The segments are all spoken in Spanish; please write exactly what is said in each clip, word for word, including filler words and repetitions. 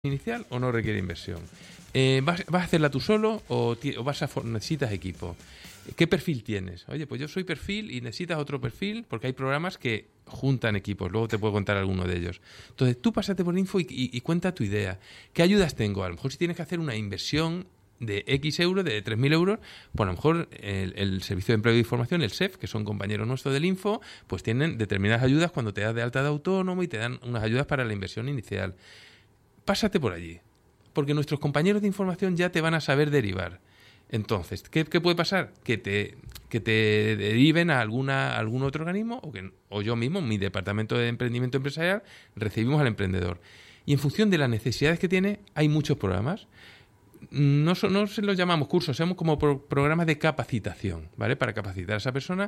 inicial o no requiere inversión? Eh, ¿vas, ¿Vas a hacerla tú solo o, o vas a necesitas equipo? ¿Qué perfil tienes? Oye, pues yo soy perfil y necesitas otro perfil, porque hay programas que juntan equipos. Luego te puedo contar alguno de ellos. Entonces, tú pásate por info y, y, y cuenta tu idea. ¿Qué ayudas tengo? A lo mejor si tienes que hacer una inversión de X euros, de tres mil euros, pues a lo mejor el, el Servicio de Empleo y Formación, el S E F, que son compañeros nuestros del Info, pues tienen determinadas ayudas cuando te das de alta de autónomo y te dan unas ayudas para la inversión inicial. Pásate por allí, porque nuestros compañeros de información ya te van a saber derivar. Entonces, ¿qué, qué puede pasar? Que te, que te deriven a alguna, a algún otro organismo o, que, o yo mismo, mi departamento de emprendimiento empresarial, recibimos al emprendedor. Y en función de las necesidades que tiene, hay muchos programas. No, so, no se los llamamos cursos, somos como pro, programas de capacitación, ¿vale? Para capacitar a esa persona.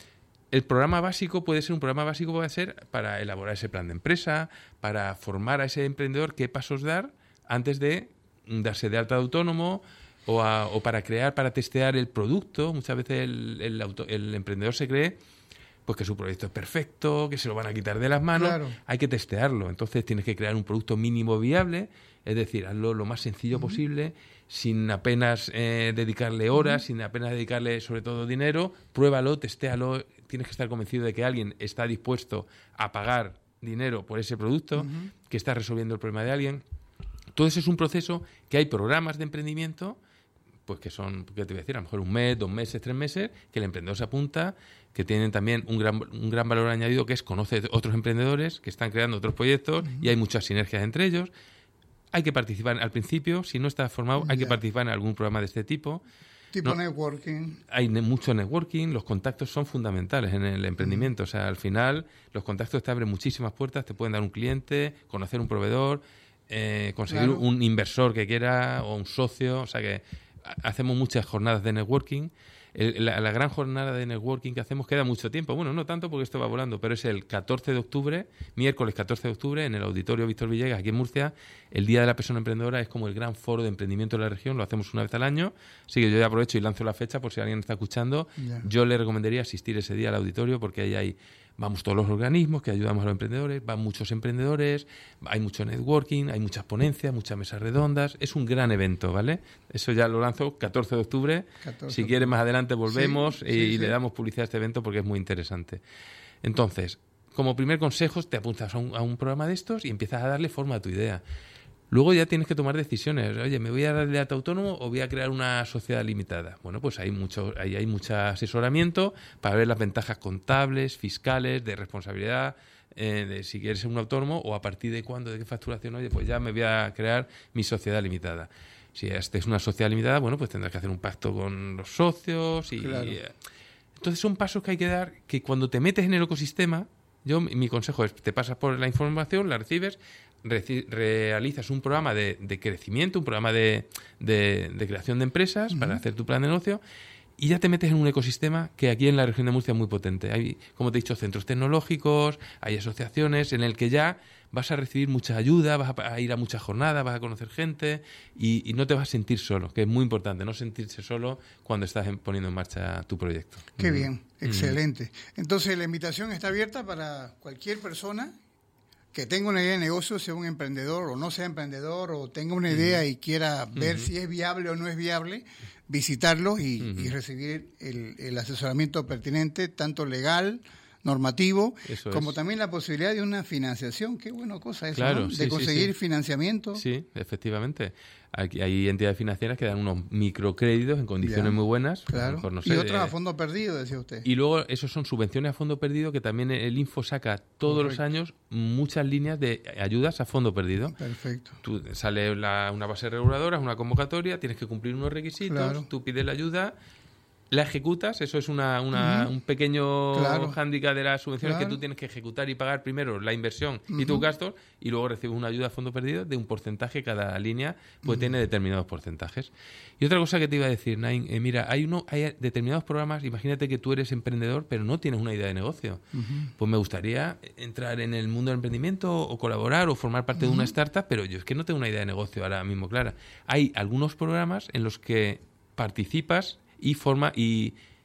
El programa básico puede ser un programa básico puede ser para elaborar ese plan de empresa, para formar a ese emprendedor qué pasos dar antes de darse de alta de autónomo o, a, o para crear, para testear el producto. Muchas veces el, el, auto, el emprendedor se cree pues que su proyecto es perfecto, que se lo van a quitar de las manos. Claro. Hay que testearlo. Entonces tienes que crear un producto mínimo viable, es decir, hazlo lo más sencillo uh-huh. posible, sin apenas eh, dedicarle horas, uh-huh. sin apenas dedicarle sobre todo dinero. Pruébalo, testéalo. Tienes que estar convencido de que alguien está dispuesto a pagar dinero por ese producto, uh-huh. que está resolviendo el problema de alguien. Todo eso es un proceso que hay programas de emprendimiento, pues que son, ¿qué te voy a decir? A lo mejor un mes, dos meses, tres meses, que el emprendedor se apunta, que tienen también un gran, un gran valor añadido, que es conocer otros emprendedores que están creando otros proyectos uh-huh. y hay muchas sinergias entre ellos. Hay que participar al principio, si no estás formado, hay yeah. que participar en algún programa de este tipo. Tipo no, networking. Hay ne- mucho networking, los contactos son fundamentales en el emprendimiento. Uh-huh. O sea, al final, los contactos te abren muchísimas puertas, te pueden dar un cliente, conocer un proveedor, eh, conseguir claro. un inversor que quiera o un socio. O sea que hacemos muchas jornadas de networking. El, la, la gran jornada de networking que hacemos queda mucho tiempo. Bueno, no tanto porque esto va volando, pero es el catorce de octubre, miércoles catorce de octubre, en el Auditorio Víctor Villegas, aquí en Murcia. El Día de la Persona Emprendedora es como el gran foro de emprendimiento de la región, lo hacemos una vez al año. Así que yo ya aprovecho y lanzo la fecha por si alguien está escuchando. Yeah. Yo le recomendaría asistir ese día al auditorio porque ahí hay, vamos todos los organismos que ayudamos a los emprendedores, van muchos emprendedores, hay mucho networking, hay muchas ponencias, muchas mesas redondas. Es un gran evento, ¿vale? Eso ya lo lanzo catorce de octubre. catorce Si quieres más adelante volvemos sí, y, sí, y sí. le damos publicidad a este evento porque es muy interesante. Entonces, como primer consejo, te apuntas a un, a un programa de estos y empiezas a darle forma a tu idea. Luego ya tienes que tomar decisiones. Oye, ¿me voy a dar de alta autónomo o voy a crear una sociedad limitada? Bueno, pues hay mucho, ahí hay mucho asesoramiento para ver las ventajas contables, fiscales, de responsabilidad, eh, de si quieres ser un autónomo o a partir de cuándo, de qué facturación. Oye, pues ya me voy a crear mi sociedad limitada. Si esta es una sociedad limitada, bueno, pues tendrás que hacer un pacto con los socios. Y claro. Entonces son pasos que hay que dar que cuando te metes en el ecosistema, yo mi consejo es, te pasas por la información, la recibes, reci- realizas un programa de, de crecimiento, un programa de, de, de creación de empresas uh-huh. para hacer tu plan de negocio y ya te metes en un ecosistema que aquí en la región de Murcia es muy potente. Hay, como te he dicho, centros tecnológicos, hay asociaciones en el que ya vas a recibir mucha ayuda, vas a, a ir a muchas jornadas, vas a conocer gente y, y no te vas a sentir solo, que es muy importante, no sentirse solo cuando estás en, poniendo en marcha tu proyecto. Qué mm. bien, excelente. Mm. Entonces la invitación está abierta para cualquier persona que tenga una idea de negocio, sea un emprendedor o no sea emprendedor, o tenga una idea mm. y quiera ver mm-hmm. si es viable o no es viable, visitarlos y, mm-hmm. y recibir el, el asesoramiento pertinente, tanto legal, normativo, eso como es. También la posibilidad de una financiación. Qué buena cosa eso, claro, ¿no? De sí, conseguir sí, sí. financiamiento. Sí, efectivamente. Aquí hay entidades financieras que dan unos microcréditos en condiciones ya. muy buenas. Claro. Mejor, no sé, y otras a fondo perdido, decía usted. Y luego, esos son subvenciones a fondo perdido, que también el Info saca todos Correcto. los años muchas líneas de ayudas a fondo perdido. Perfecto. Tú, sale la, una base reguladora, una convocatoria, tienes que cumplir unos requisitos, claro. tú pides la ayuda, la ejecutas, eso es una, una uh-huh. un pequeño claro. hándicap de las subvenciones, claro. que tú tienes que ejecutar y pagar primero la inversión uh-huh. y tus gastos, y luego recibes una ayuda a fondo perdido de un porcentaje. Cada línea pues uh-huh. tiene determinados porcentajes. Y otra cosa que te iba a decir, Nain, eh, mira, hay uno hay determinados programas, imagínate que tú eres emprendedor pero no tienes una idea de negocio. Uh-huh. Pues me gustaría entrar en el mundo del emprendimiento o colaborar o formar parte uh-huh. de una startup, pero yo es que no tengo una idea de negocio ahora mismo clara. Hay algunos programas en los que participas y forma y,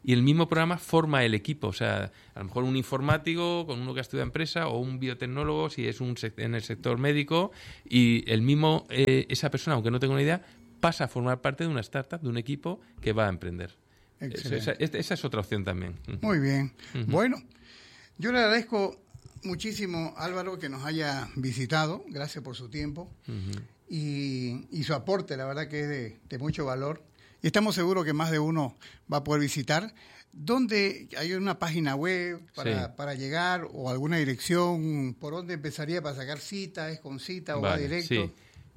y el mismo programa forma el equipo. O sea, a lo mejor un informático con uno que ha estudiado empresa o un biotecnólogo si es un en el sector médico y el mismo, eh, esa persona, aunque no tenga una idea, pasa a formar parte de una startup, de un equipo que va a emprender. Esa, esa, esa es otra opción también. Muy bien. Uh-huh. Bueno, yo le agradezco muchísimo, Álvaro, que nos haya visitado. Gracias por su tiempo uh-huh. y, y su aporte, la verdad que es de, de mucho valor. Y estamos seguros que más de uno va a poder visitar. ¿Dónde hay una página web para, sí. para llegar o alguna dirección? ¿Por dónde empezaría para sacar cita? ¿Es con cita o vale, va directo? Sí.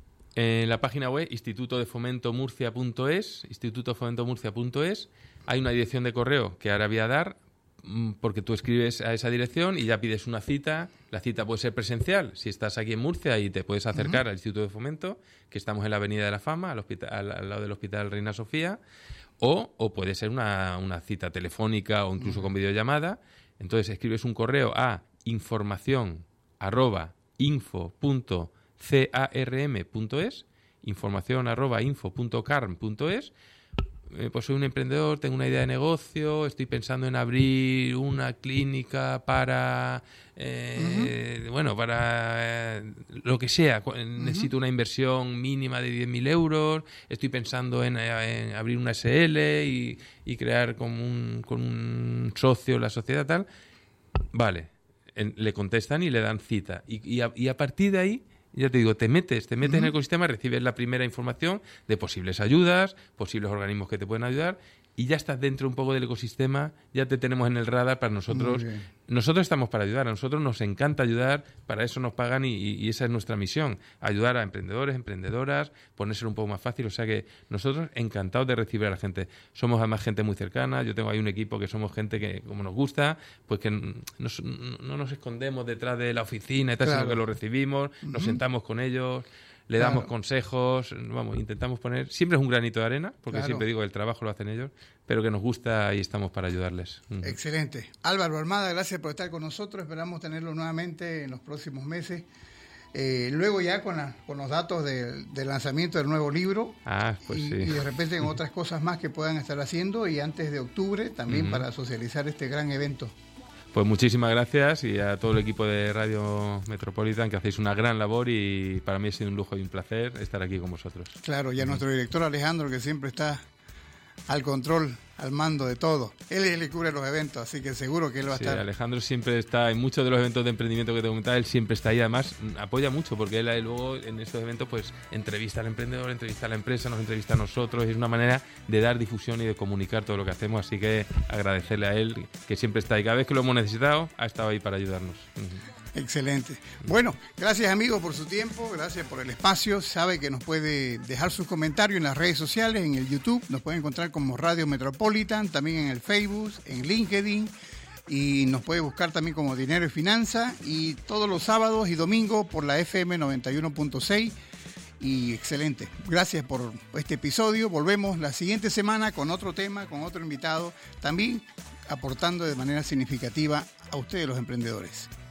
En la página web instituto de fomento murcia punto es, instituto de fomento murcia punto es, hay una dirección de correo que ahora voy a dar, porque tú escribes a esa dirección y ya pides una cita. La cita puede ser presencial, si estás aquí en Murcia y te puedes acercar uh-huh. al Instituto de Fomento, que estamos en la Avenida de la Fama, al, hospital, al, al lado del Hospital Reina Sofía, o, o puede ser una, una cita telefónica o incluso uh-huh. con videollamada. Entonces escribes un correo a información arroba info punto carm punto es, información arroba info punto carm punto es. Eh, pues soy un emprendedor, tengo una idea de negocio, estoy pensando en abrir una clínica para eh, uh-huh. bueno, para eh, lo que sea, necesito uh-huh. una inversión mínima de diez mil euros, estoy pensando en, en abrir una S L y, y crear con un, con un socio la sociedad tal. Vale, en, le contestan y le dan cita y, y, a, y a partir de ahí ya te digo, te metes, te metes uh-huh. en el ecosistema, recibes la primera información de posibles ayudas, posibles organismos que te pueden ayudar y ya estás dentro un poco del ecosistema, ya te tenemos en el radar para nosotros. Nosotros estamos para ayudar, a nosotros nos encanta ayudar, para eso nos pagan y, y esa es nuestra misión, ayudar a emprendedores, emprendedoras, ponérselo un poco más fácil, o sea que nosotros encantados de recibir a la gente. Somos además gente muy cercana, yo tengo ahí un equipo que somos gente que como nos gusta, pues que nos, no nos escondemos detrás de la oficina y tal, claro. sino que lo recibimos, uh-huh. nos sentamos con ellos, le damos claro. consejos, vamos, intentamos poner, siempre es un granito de arena, porque claro. siempre digo, el trabajo lo hacen ellos, pero que nos gusta y estamos para ayudarles. Uh-huh. Excelente. Álvaro Almada, gracias por estar con nosotros, esperamos tenerlo nuevamente en los próximos meses. Eh, luego ya con, la, con los datos de, del lanzamiento del nuevo libro ah, pues y, sí. y de repente con otras cosas más que puedan estar haciendo y antes de octubre también uh-huh. para socializar este gran evento. Pues muchísimas gracias y a todo el equipo de Radio Metropolitan que hacéis una gran labor y para mí ha sido un lujo y un placer estar aquí con vosotros. Claro, y a nuestro director Alejandro que siempre está al control, al mando de todo. Él es el que cubre los eventos, así que seguro que él va a sí, estar. Alejandro siempre está en muchos de los eventos de emprendimiento que te comentaba, él siempre está ahí, además apoya mucho porque él luego en estos eventos pues entrevista al emprendedor, entrevista a la empresa, nos entrevista a nosotros, y es una manera de dar difusión y de comunicar todo lo que hacemos, así que agradecerle a él que siempre está ahí, cada vez que lo hemos necesitado ha estado ahí para ayudarnos. Uh-huh. Excelente. Bueno, gracias amigos por su tiempo, gracias por el espacio. Sabe que nos puede dejar sus comentarios en las redes sociales, en el YouTube, nos puede encontrar como Radio Metropolitan, también en el Facebook, en LinkedIn, y nos puede buscar también como Dinero y Finanza, y todos los sábados y domingos por la F M noventa y uno punto seis. Y excelente. Gracias por este episodio. Volvemos la siguiente semana con otro tema, con otro invitado, también aportando de manera significativa a ustedes los emprendedores.